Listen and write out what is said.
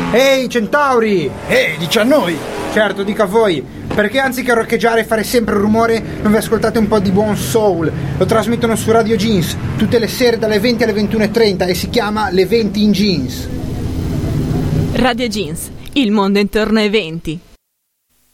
Ehi centauri! Dici a noi! Certo, dico a voi, perché anziché roccheggiare e fare sempre rumore non vi ascoltate un po' di buon soul? Lo trasmettono su Radio Jeans tutte le sere dalle 20 alle 21:30 e si chiama Le 20 in Jeans. Radio Jeans, il mondo intorno ai 20.